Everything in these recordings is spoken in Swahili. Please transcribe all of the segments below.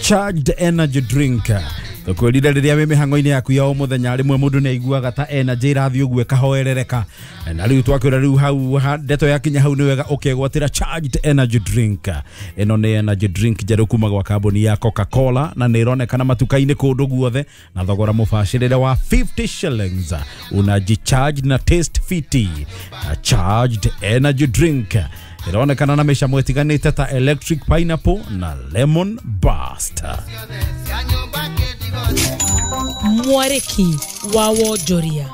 charged energy drink. Tukwirire riria we mihango-ini yaku ya muthenya rimwe mundu ni aiguaga ta energy rathi uguo kahoerereka na riu twakwira riu hau ndeto yakinya hau ni wega ukegwatira charged energy drink. Ino ni energy drink jeru kuma gwa kambuni ya Coca-Cola na ni ironekana matuka-ini kundu guothe na thogora mubashirire wa 50 shillings. Unajicharge na taste fiti. Charged energy drink ironekana na mesha mwetiganite ta electric pineapple na lemon burst. Mwariki wa Wonjoria.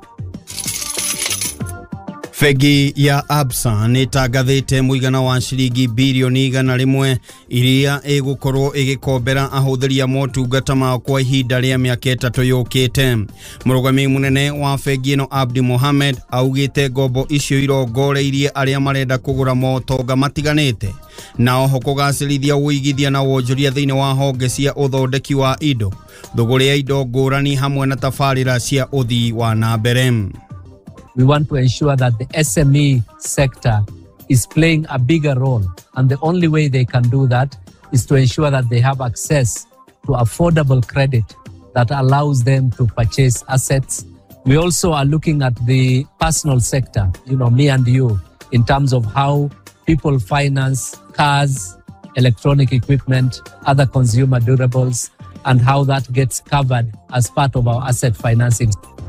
Fegi ya Absa nitagathite muigana wa shilingi bilioni 100 iria igukorwo igikombera ahuthiria motungata ma kwa ihinda ria miaka 3 yukite. Murugami munene wa fegi ino Abdi Mohamed augite ngombo icio irongoreirie aria marenda kugura motonga matiganite na oho kugacirithia uigithia na wonjoria thiini wa honge cia uthondeki wa indo, thogora ya indo ngurani hamwe na tafarira cia uthii wa nambere. We want to ensure that the SME sector is playing a bigger role, and the only way they can do that is to ensure that they have access to affordable credit that allows them to purchase assets. We also are looking at the personal sector, me and you, in terms of how people finance cars, electronic equipment, other consumer durables, and how that gets covered as part of our asset financing.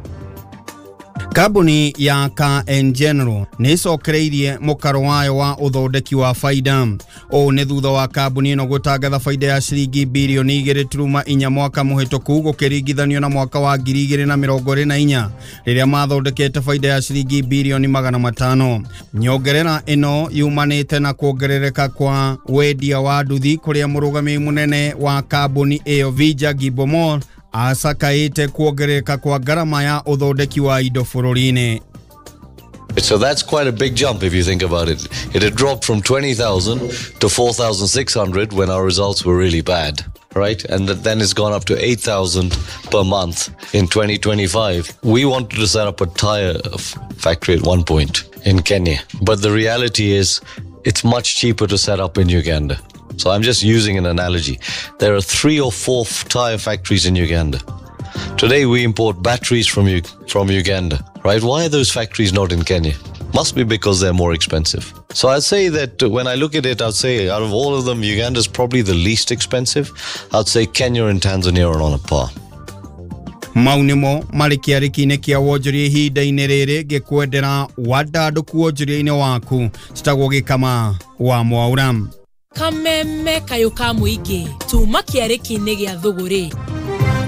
Kambuni ya KN General nicokereirie mukaro wayo wa uthondeki wa faida. O ne thutha wa kambuni ino gutangatha faida ya shilingi bilioni 2.4 mwaka muhituku gukiringithanio na mwaka wa 2024 riria mathondekete faida ya shilingi bilioni 500. Nyongerera ino yumanite na kuongerereka kwa wendia wa nduthi kuria murugami munene wa kambuni iyo Vija Gibomor asakaite kuongereka kwa garama ya uthondeki wa indo fururini. So that's quite a big jump if you think about it. It had dropped from 20,000 to 4,600 when our results were really bad, right? And then it's gone up to 8,000 per month in 2025. We wanted to set up a tire factory at one point in Kenya, but the reality is it's much cheaper to set up in Uganda. So I'm just using an analogy. There are 3 or 4 tire factories in Uganda. Today we import batteries from Uganda, right? Why are those factories not in Kenya? Must be because they're more expensive. So I'd say that when I look at it, I'd say out of all of them, Uganda's probably the least expensive. I'd say Kenya and Tanzania are on a par. Maunimo marikiariki-ini kia wonjoria ihinda-ini riri gikwendera wadanduku wonjoria-ini waku citagwo gikama wa Mwaura. Kameme kayo ka muingi tuma kiariki-ini gia thuguri